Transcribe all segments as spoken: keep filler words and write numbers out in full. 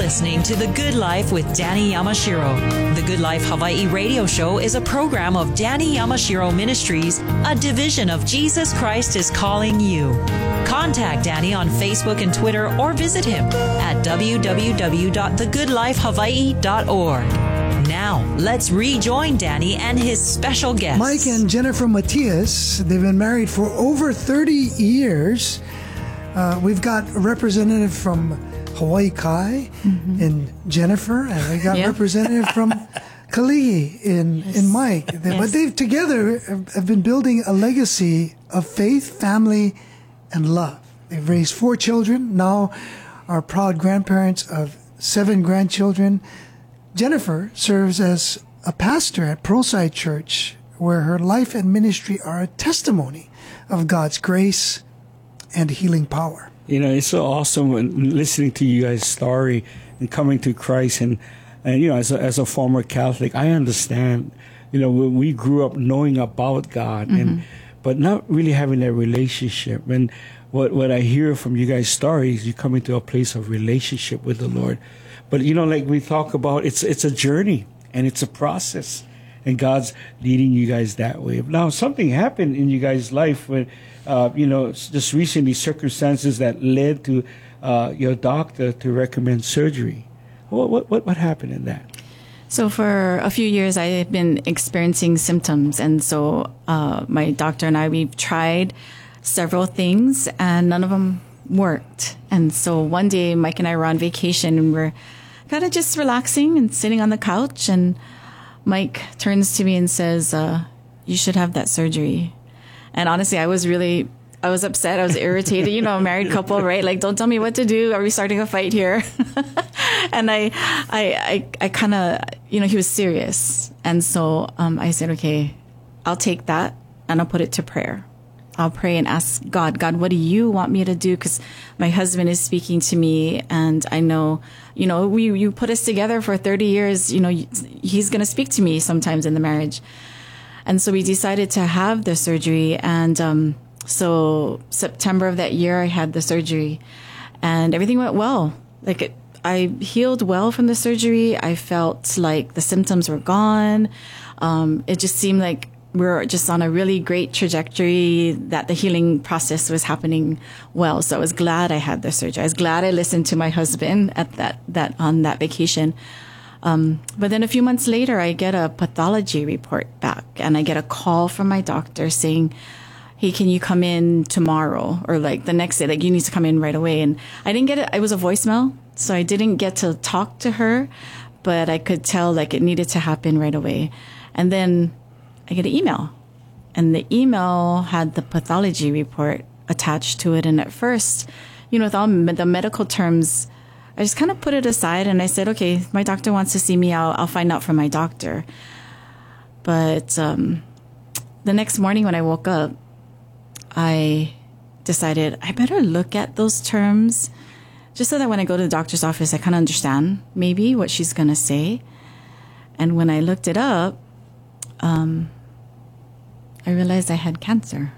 listening to The Good Life with Danny Yamashiro. The Good Life Hawaii radio show is a program of Danny Yamashiro Ministries, a division of Jesus Christ is Calling You. Contact Danny on Facebook and Twitter or visit him at w w w dot the good life hawaii dot org. Now, let's rejoin Danny and his special guests. Mike and Jennifer Matias, they've been married for over thirty years. Uh, we've got a representative from Hawaii Kai mm-hmm. in Jennifer, and we got yep. representative from Kalihi in, yes. in Mike. They, yes. But they've together have been building a legacy of faith, family, and love. They've raised four children, now are proud grandparents of seven grandchildren. Jennifer serves as a pastor at Pearlside Church, where her life and ministry are a testimony of God's grace and healing power. You know, it's so awesome when listening to you guys' story and coming to Christ. And, and you know, as a, as a former Catholic, I understand, you know, we grew up knowing about God, mm-hmm. and but not really having that relationship. And what, what I hear from you guys' stories, you come into a place of relationship with the Lord. But, you know, like we talk about, it's it's a journey and it's a process. And God's leading you guys that way. Now, something happened in you guys' life when, uh, you know, just recently, circumstances that led to uh, your doctor to recommend surgery. What, what, what, what happened in that? So for a few years, I had been experiencing symptoms. And so uh, my doctor and I, we've tried several things and none of them worked. And so one day, Mike and I were on vacation and we're kind of just relaxing and sitting on the couch, and Mike turns to me and says, uh, you should have that surgery. And honestly, I was really, I was upset. I was irritated. You know, a married couple, right? Like, don't tell me what to do. Are we starting a fight here? And I, I, I, I kind of, you know, he was serious. And so um, I said, okay, I'll take that and I'll put it to prayer. I'll pray and ask God, God, what do you want me to do? Because my husband is speaking to me, and I know, you know, we you put us together for thirty years. You know, he's going to speak to me sometimes in the marriage. And so we decided to have the surgery. And um, so September of that year, I had the surgery, and everything went well. Like it, I healed well from the surgery. I felt like the symptoms were gone. Um, it just seemed like we're just on a really great trajectory, that the healing process was happening well. So I was glad I had the surgery. I was glad I listened to my husband at that, that on that vacation. Um, but then a few months later, I get a pathology report back, and I get a call from my doctor saying, hey, can you come in tomorrow? Or like the next day, like you need to come in right away. And I didn't get it. It was a voicemail. So I didn't get to talk to her, but I could tell like it needed to happen right away. And then I get an email, and the email had the pathology report attached to it. And at first, you know, with all the medical terms, I just kind of put it aside, and I said, okay, my doctor wants to see me. I'll, I'll find out from my doctor. But um, the next morning when I woke up, I decided I better look at those terms just so that when I go to the doctor's office, I kind of understand maybe what she's going to say. And when I looked it up, um, I realized I had cancer.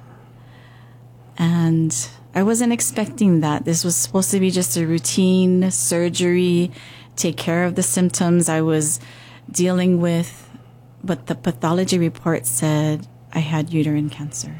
And I wasn't expecting that. This was supposed to be just a routine surgery, take care of the symptoms I was dealing with. But the pathology report said I had uterine cancer.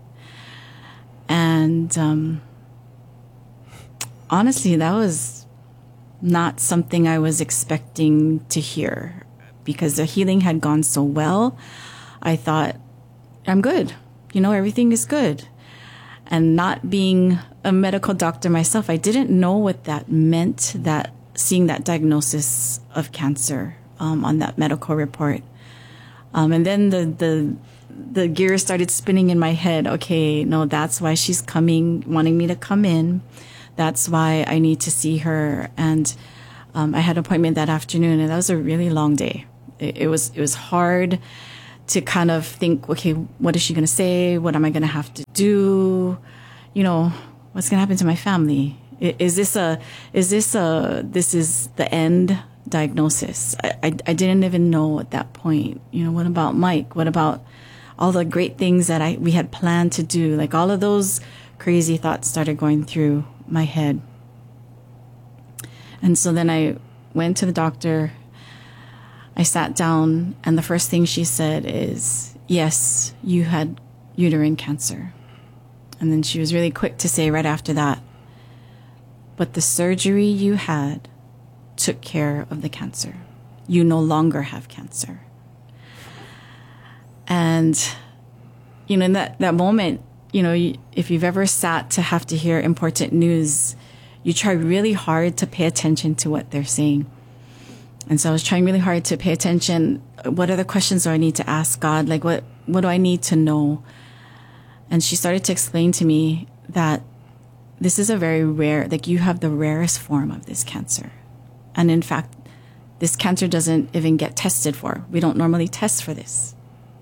And um, honestly, that was not something I was expecting to hear, because the healing had gone so well. I thought, I'm good. You know, everything is good. And not being a medical doctor myself, I didn't know what that meant, that seeing that diagnosis of cancer um, on that medical report. Um, and then the, the, the gears started spinning in my head. Okay, no, that's why she's coming, wanting me to come in. That's why I need to see her. And um, I had an appointment that afternoon, and that was a really long day. It, it was, it was hard to kind of think, okay, what is she going to say? What am I going to have to do? You know, what's going to happen to my family? Is this a, is this a, this is the end diagnosis? I, I, I didn't even know at that point. You know, what about Mike? What about all the great things that I, we had planned to do? Like all of those crazy thoughts started going through my head. And so then I, went to the doctor. I sat down, and the first thing she said is, yes, you had uterine cancer. And then she was really quick to say right after that, but the surgery you had took care of the cancer. You no longer have cancer. And, you know, in that, that moment, you know, if you've ever sat to have to hear important news, you try really hard to pay attention to what they're saying. And so I was trying really hard to pay attention. What other questions do I need to ask God? Like, what, what do I need to know? And she started to explain to me that this is a very rare, like you have the rarest form of this cancer. And in fact, this cancer doesn't even get tested for. We don't normally test for this.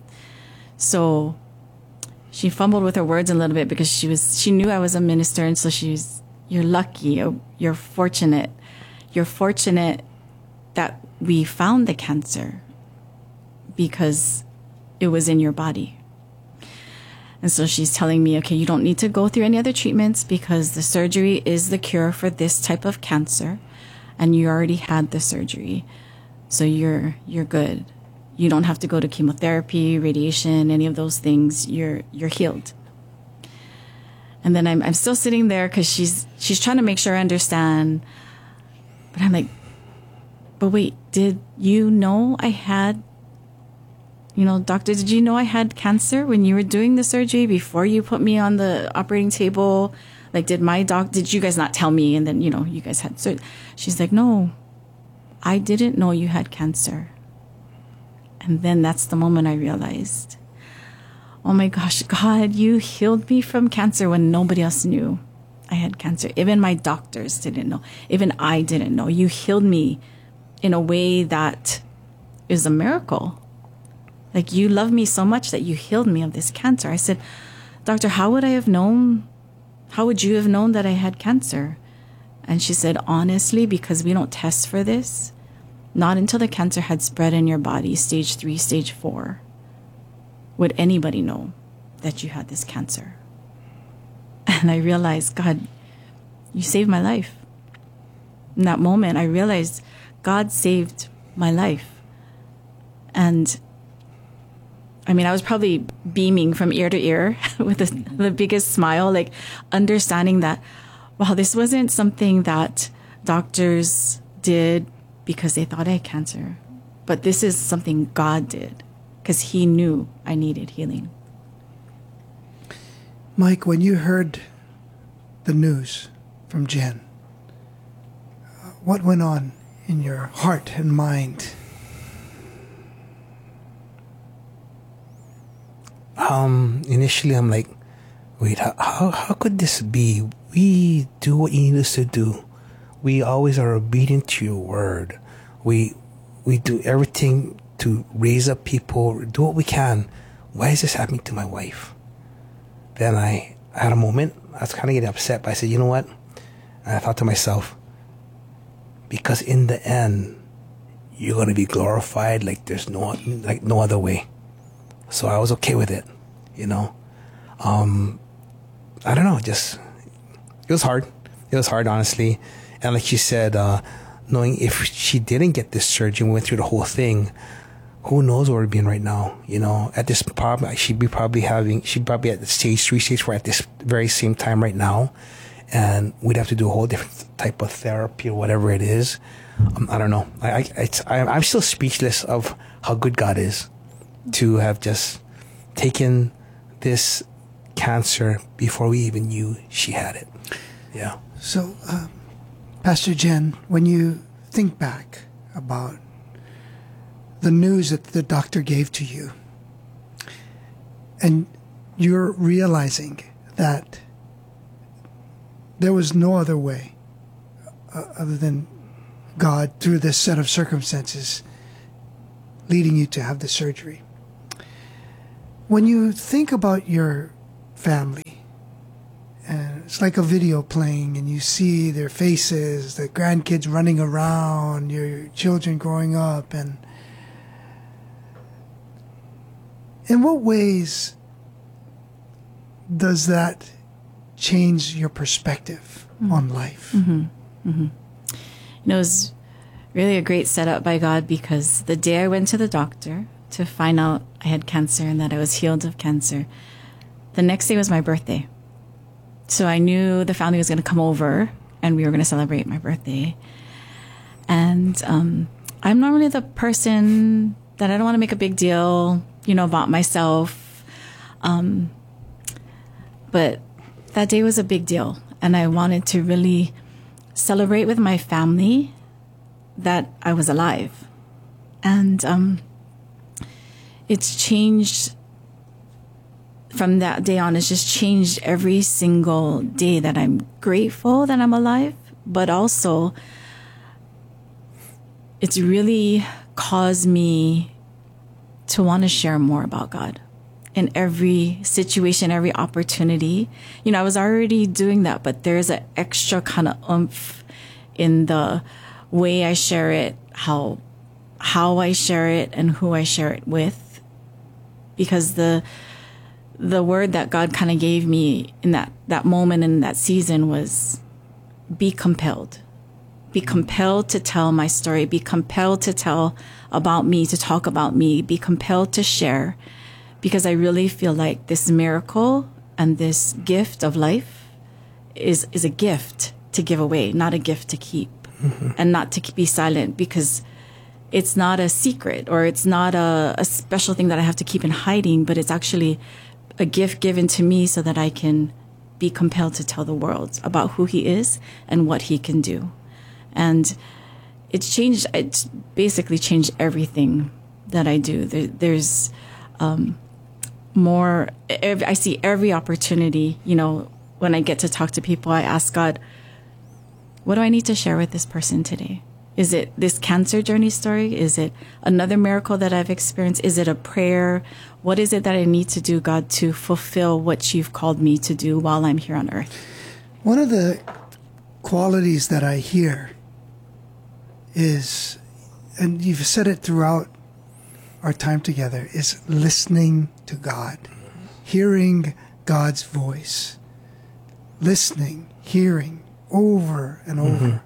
So she fumbled with her words a little bit because she was, she knew I was a minister. And so she was, you're lucky, you're fortunate. You're fortunate that we found the cancer because it was in your body. And so she's telling me, okay, you don't need to go through any other treatments because the surgery is the cure for this type of cancer. And you already had the surgery. So you're, you're good. You don't have to go to chemotherapy, radiation, any of those things. You're, you're healed. And then I'm, I'm still sitting there because she's, she's trying to make sure I understand. But I'm like, but wait, did you know I had, you know, doctor, did you know I had cancer when you were doing the surgery before you put me on the operating table? Like, did my doc, did you guys not tell me? And then, you know, you guys had surgery. She's like, no, I didn't know you had cancer. And then that's the moment I realized, oh my gosh, God, you healed me from cancer when nobody else knew I had cancer. Even my doctors didn't know. Even I didn't know. You healed me in a way that is a miracle. Like, you love me so much that you healed me of this cancer. I said, doctor, how would I have known? How would you have known that I had cancer? And she said, honestly, because we don't test for this, not until the cancer had spread in your body, stage three, stage four, would anybody know that you had this cancer. And I realized, God, you saved my life. In that moment, I realized God saved my life. And I mean, I was probably beaming from ear to ear with the, the biggest smile, like understanding that, wow, this wasn't something that doctors did because they thought I had cancer, but this is something God did because he knew I needed healing. Mike, when you heard the news from Jen, what went on in your heart and mind? Um, initially, I'm like, wait, how, how, how could this be? We do what you need us to do. We always are obedient to your word. We, we do everything to raise up people, do what we can. Why is this happening to my wife? Then I, I had a moment. I was kind of getting upset, but I said, you know what? And I thought to myself, because in the end, you're going to be glorified like there's no, like no other way. So I was okay with it, you know. Um, I don't know, just, it was hard. It was hard, honestly. And like you said, uh, knowing if she didn't get this surgery and went through the whole thing, who knows where we'd be in right now, you know. At this problem, she'd be probably having, she'd probably at the stage three, stage four at this very same time right now. And we'd have to do a whole different type of therapy or whatever it is. Um, I don't know. I, I, it's, I, I'm still speechless of how good God is to have just taken this cancer before we even knew she had it. Yeah. So, um, Pastor Jen, when you think back about the news that the doctor gave to you, and you're realizing that there was no other way uh, other than God through this set of circumstances leading you to have the surgery. When you think about your family, and it's like a video playing, and you see their faces, the grandkids running around, your children growing up, and in what ways does that change your perspective mm-hmm. on life? Mm-hmm. Mm-hmm. You know, it was really a great setup by God, because the day I went to the doctor to find out I had cancer and that I was healed of cancer, the next day was my birthday. So I knew the family was going to come over and we were going to celebrate my birthday. And um, I'm normally the person that I don't want to make a big deal, you know, about myself. Um, but that day was a big deal. And I wanted to really celebrate with my family that I was alive. And um, it's changed from that day on. It's just changed every single day that I'm grateful that I'm alive, but also it's really caused me to want to share more about God in every situation, every opportunity. You know, I was already doing that, but there's an extra kind of oomph in the way I share it, how how I share it, and who I share it with. Because the the word that God kind of gave me in that, that moment, in that season, was be compelled. Be compelled to tell my story. Be compelled to tell about me, to talk about me. Be compelled to share. Because I really feel like this miracle and this gift of life is, is a gift to give away, not a gift to keep. Mm-hmm. And not to be silent, because it's not a secret, or it's not a, a special thing that I have to keep in hiding, but it's actually a gift given to me so that I can be compelled to tell the world about who he is and what he can do. And it's changed, it's basically changed everything that I do. There, there's um, more, every, I see every opportunity, you know, when I get to talk to people, I ask God, what do I need to share with this person today? Is it this cancer journey story? Is it another miracle that I've experienced? Is it a prayer? What is it that I need to do, God, to fulfill what you've called me to do while I'm here on earth? One of the qualities that I hear is, and you've said it throughout our time together, is listening to God, hearing God's voice, listening, hearing over and over. Mm-hmm.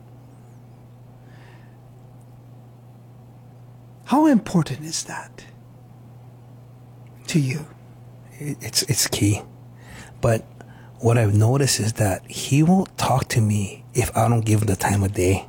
How important is that to you? It's it's key. But what I've noticed is that he won't talk to me if I don't give him the time of day.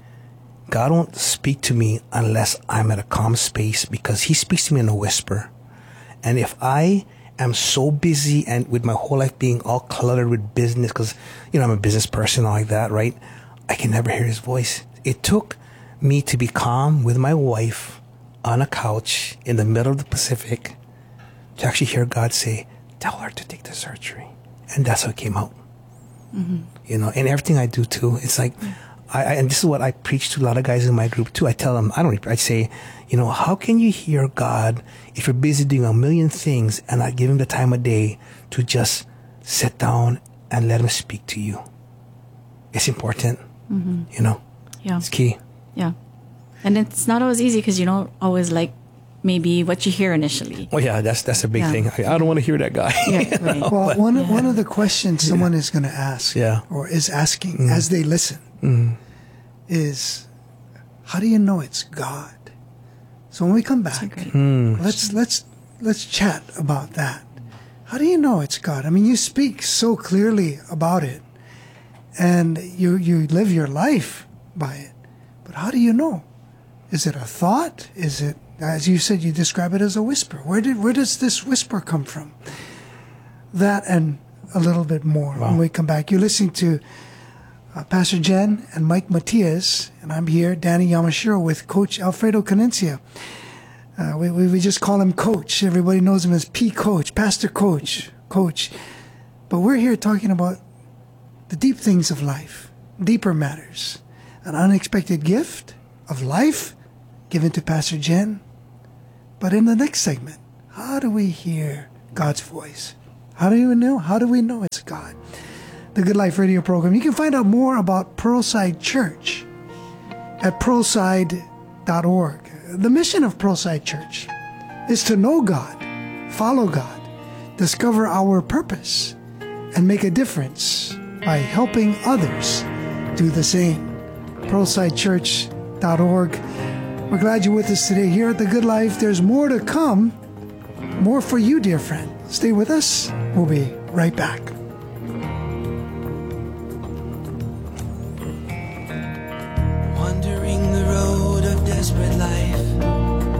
God won't speak to me unless I'm at a calm space, because he speaks to me in a whisper. And if I am so busy and with my whole life being all cluttered with business, because, you know, I'm a business person like that, right? I can never hear his voice. It took me to be calm with my wife on a couch in the middle of the Pacific to actually hear God say, tell her to take the surgery. And that's how it came out. Mm-hmm. You know, and everything I do too, it's like, mm-hmm. I, I, and this is what I preach to a lot of guys in my group too. I tell them, I don't, I say, you know, how can you hear God if you're busy doing a million things and not give him the time of day to just sit down and let him speak to you? It's important, mm-hmm. you know, yeah, it's key. Yeah. And it's not always easy, because you don't always like maybe what you hear initially. Oh yeah, that's that's a big yeah. thing. I, I don't want to hear that guy. Yeah, right. Well, but, one yeah. one of the questions someone yeah. is going to ask, yeah. or is asking mm. as they listen, mm. is, how do you know it's God? So when we come back, mm. let's let's let's chat about that. How do you know it's God? I mean, you speak so clearly about it, and you you live your life by it. But how do you know? Is it a thought? Is it, as you said, you describe it as a whisper? Where did where does this whisper come from? That and a little bit more wow. when we come back. You're listening to uh, Pastor Jen and Mike Matias, and I'm here, Danny Yamashiro, with Coach Alfredo Canencia. Uh, we, we we just call him Coach. Everybody knows him as P Coach, Pastor Coach, Coach. But we're here talking about the deep things of life, deeper matters, an unexpected gift of life given to Pastor Jen. But in the next segment, how do we hear God's voice? How do you know? How do we know it's God? The Good Life Radio program. You can find out more about Pearlside Church at pearlside dot org. The mission of Pearlside Church is to know God, follow God, discover our purpose, and make a difference by helping others do the same. pearlside church dot org. We're glad you're with us today here at The Good Life. There's more to come, more for you, dear friend. Stay with us. We'll be right back.